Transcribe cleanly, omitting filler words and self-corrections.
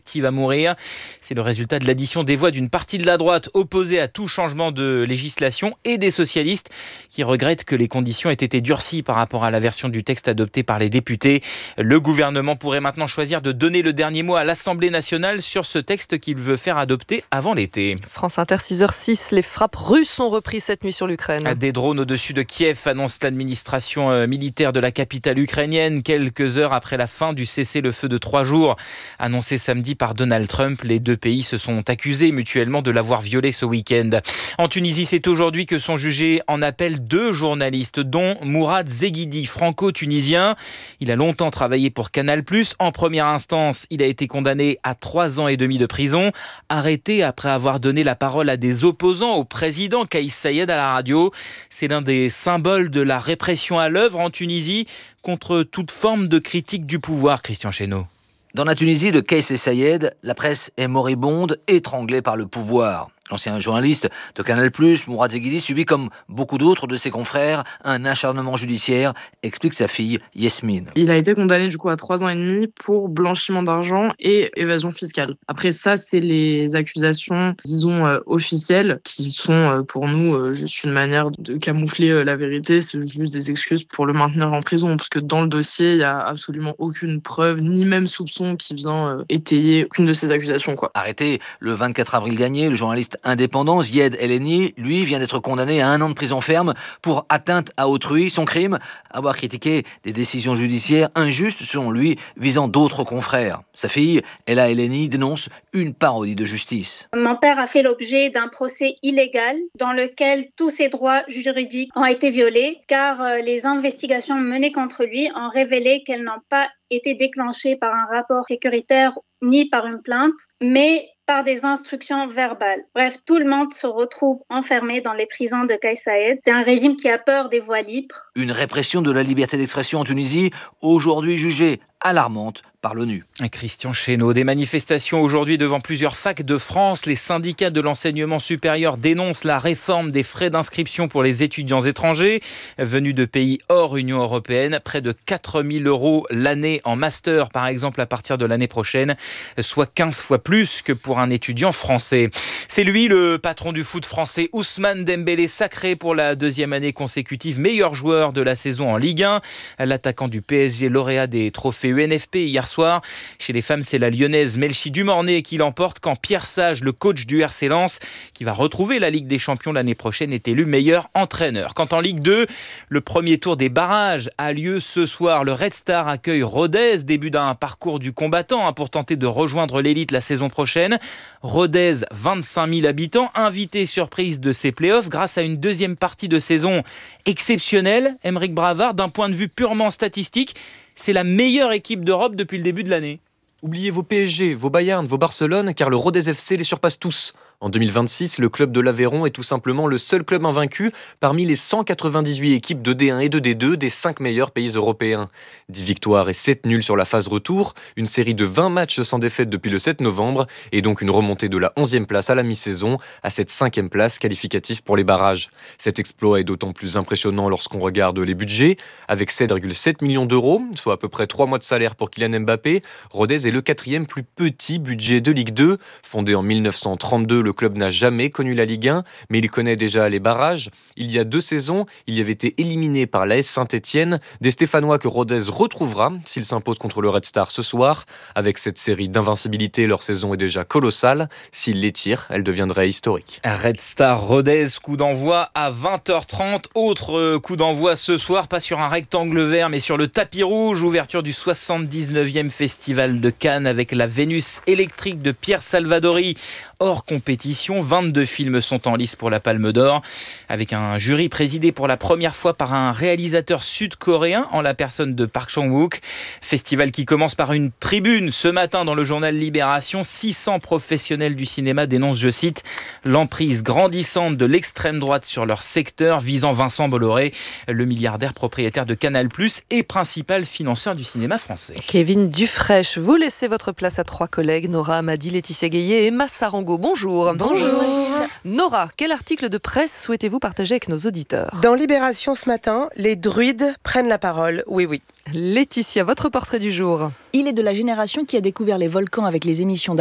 Parti va mourir. C'est le résultat de l'addition des voix d'une partie de la droite opposée à tout changement de législation et des socialistes qui regrettent que les conditions aient été durcies par rapport à la version du texte adopté par les députés. Le gouvernement pourrait maintenant choisir de donner le dernier mot à l'Assemblée nationale sur ce texte qu'il veut faire adopter avant l'été. France Inter 6h06, les frappes russes ont repris cette nuit sur l'Ukraine. Des drones au-dessus de Kiev, annonce l'administration militaire de la capitale ukrainienne, quelques heures après la fin du cessez-le-feu de 3 jours. Annoncé samedi par Donald Trump, les deux pays se sont accusés mutuellement de l'avoir violé ce week-end. En Tunisie, c'est aujourd'hui que sont jugés en appel 2 journalistes, dont Mourad Zeghidi, franco-tunisien. Il a longtemps travaillé pour Canal+. En première instance, il a été condamné à 3 ans et demi de prison, arrêté après avoir donné la parole à des opposants au président Kais Saied à la radio. C'est l'un des symboles de la répression à l'œuvre en Tunisie contre toute forme de critique du pouvoir, Christian Chesneau. Dans la Tunisie de Kais Saied, la presse est moribonde, étranglée par le pouvoir. L'ancien journaliste de Canal+, Mourad Zeghidi, subit comme beaucoup d'autres de ses confrères un acharnement judiciaire, explique sa fille Yasmine. Il a été condamné du coup à 3 ans et demi pour blanchiment d'argent et évasion fiscale. Après ça, c'est les accusations, disons, officielles, qui sont pour nous juste une manière de camoufler la vérité. C'est juste des excuses pour le maintenir en prison, parce que dans le dossier, il n'y a absolument aucune preuve, ni même soupçon qui vient étayer aucune de ces accusations, quoi. Arrêté le 24 avril dernier, le journaliste indépendant Zied El-Eni, lui, vient d'être condamné à 1 an de prison ferme pour atteinte à autrui. Son crime, avoir critiqué des décisions judiciaires injustes, selon lui, visant d'autres confrères. Sa fille, Ella El-Eni, dénonce une parodie de justice. Mon père a fait l'objet d'un procès illégal dans lequel tous ses droits juridiques ont été violés, car les investigations menées contre lui ont révélé qu'elles n'ont pas été déclenchées par un rapport sécuritaire ni par une plainte, mais par des instructions verbales. Bref, tout le monde se retrouve enfermé dans les prisons de Kais Saied. C'est un régime qui a peur des voix libres. Une répression de la liberté d'expression en Tunisie, aujourd'hui jugée alarmante par l'ONU. Christian Chesneau, des manifestations aujourd'hui devant plusieurs facs de France. Les syndicats de l'enseignement supérieur dénoncent la réforme des frais d'inscription pour les étudiants étrangers venus de pays hors Union européenne. Près de 4 000 € l'année en master, par exemple, à partir de l'année prochaine, soit 15 fois plus que pour un étudiant français. C'est lui, le patron du foot français, Ousmane Dembélé, sacré pour la 2e année consécutive meilleur joueur de la saison en Ligue 1. L'attaquant du PSG, lauréat des trophées UNFP hier soir. Chez les femmes, c'est la lyonnaise Melchi Dumornay qui l'emporte quand Pierre Sage, le coach du RC Lens, qui va retrouver la Ligue des Champions l'année prochaine, est élu meilleur entraîneur. Quant en Ligue 2, le premier tour des barrages a lieu ce soir. Le Red Star accueille Rodez, début d'un parcours du combattant pour tenter de rejoindre l'élite la saison prochaine. Rodez, 25 000 habitants, invité surprise de ces playoffs grâce à une 2e partie de saison exceptionnelle. Aymeric Bravard, d'un point de vue purement statistique, c'est la meilleure équipe d'Europe depuis le début de l'année. Oubliez vos PSG, vos Bayern, vos Barcelone, car le Rodez FC les surpasse tous. En 2026, le club de l'Aveyron est tout simplement le seul club invaincu parmi les 198 équipes de D1 et de D2 des 5 meilleurs pays européens. 10 victoires et 7 nuls sur la phase retour, une série de 20 matchs sans défaite depuis le 7 novembre et donc une remontée de la 11e place à la mi-saison à cette 5e place qualificative pour les barrages. Cet exploit est d'autant plus impressionnant lorsqu'on regarde les budgets. Avec 7,7 millions d'euros, soit à peu près 3 mois de salaire pour Kylian Mbappé, Rodez est le 4e plus petit budget de Ligue 2. Fondé en 1932, le club n'a jamais connu la Ligue 1, mais il connaît déjà les barrages. Il y a 2 saisons, il y avait été éliminé par l'AS Saint-Etienne, des Stéphanois que Rodez retrouvera s'il s'impose contre le Red Star ce soir. Avec cette série d'invincibilité, leur saison est déjà colossale. S'ils l'étirent, elle deviendrait historique. Red Star Rodez, coup d'envoi à 20h30. Autre coup d'envoi ce soir, pas sur un rectangle vert, mais sur le tapis rouge. Ouverture du 79e Festival de Cannes avec la Vénus électrique de Pierre Salvadori. Hors compétition, 22 films sont en lice pour la Palme d'Or, avec un jury présidé pour la première fois par un réalisateur sud-coréen en la personne de Park Chan-wook. Festival qui commence par une tribune ce matin dans le journal Libération. 600 professionnels du cinéma dénoncent, je cite, l'emprise grandissante de l'extrême droite sur leur secteur, visant Vincent Bolloré, le milliardaire propriétaire de Canal+ et principal financeur du cinéma français. Kevin Dufraîche, vous laissez votre place à 3 collègues, Nora Amadi, Laetitia Gueye et Emma Sarango. Bonjour. Bonjour. Nora, quel article de presse souhaitez-vous partager avec nos auditeurs ? Dans Libération ce matin, les druides prennent la parole. Oui, oui. Laetitia, votre portrait du jour. Il est de la génération qui a découvert les volcans avec les émissions